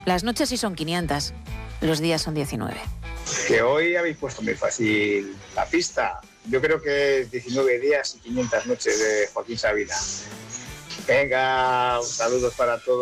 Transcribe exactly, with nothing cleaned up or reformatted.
Las noches sí son quinientas, los días son diecinueve. Que hoy habéis puesto muy fácil la pista. Yo creo que es diecinueve días y quinientas noches de Joaquín Sabina. Venga, saludos para todos.